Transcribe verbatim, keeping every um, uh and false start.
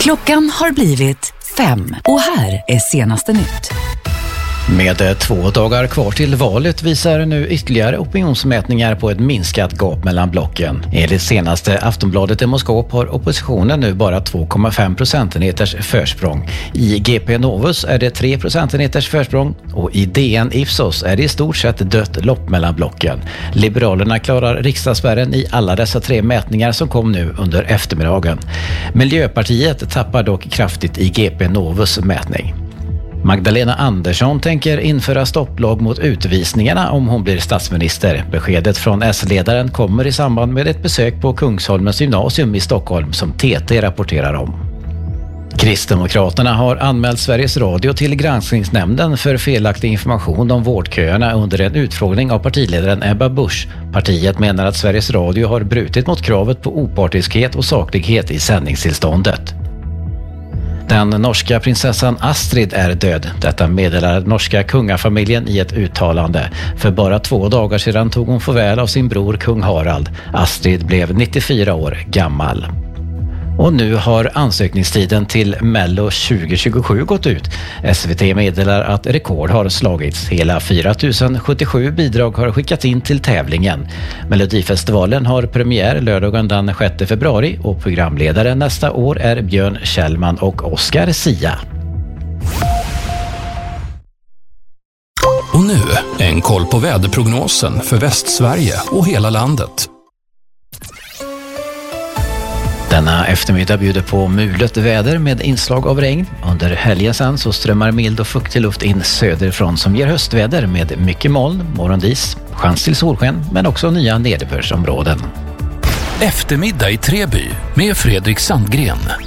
Klockan har blivit fem och här är senaste nytt. Med två dagar kvar till valet visar nu ytterligare opinionsmätningar på ett minskat gap mellan blocken. Enligt senaste Aftonbladet Demoskop har oppositionen nu bara två komma fem procentenheters försprång. I G P Novus är det tre procentenheters försprång och i D N Ipsos är det i stort sett dött lopp mellan blocken. Liberalerna klarar riksdagsspärren i alla dessa tre mätningar som kom nu under eftermiddagen. Miljöpartiet tappar dock kraftigt i G P Novus mätning. Magdalena Andersson tänker införa stopplag mot utvisningarna om hon blir statsminister. Beskedet från S-ledaren kommer i samband med ett besök på Kungsholmens gymnasium i Stockholm som T T rapporterar om. Kristdemokraterna har anmält Sveriges Radio till granskningsnämnden för felaktig information om vårdköerna under en utfrågning av partiledaren Ebba Busch. Partiet menar att Sveriges Radio har brutit mot kravet på opartiskhet och saklighet i sändningstillståndet. Den norska prinsessan Astrid är död. Detta meddelar norska kungafamiljen i ett uttalande. För bara två dagar sedan tog hon farväl av sin bror kung Harald. Astrid blev nittiofyra år gammal. Och nu har ansökningstiden till Mello tjugo tjugosju gått ut. S V T meddelar att rekord har slagits. Hela fyra tusen sjuttiosju bidrag har skickats in till tävlingen. Melodifestivalen har premiär lördagen den sjätte februari och programledare nästa år är Björn Kjellman och Oscar Sia. Och nu en koll på väderprognosen för Västsverige och hela landet. Denna eftermiddag bjuder på mulet väder med inslag av regn. Under helgen sen så strömmar mild och fuktig luft in söderifrån som ger höstväder med mycket moln, morgondis, chans till solsken men också nya nederbördsområden. Eftermiddag i Treby med Fredrik Sandgren.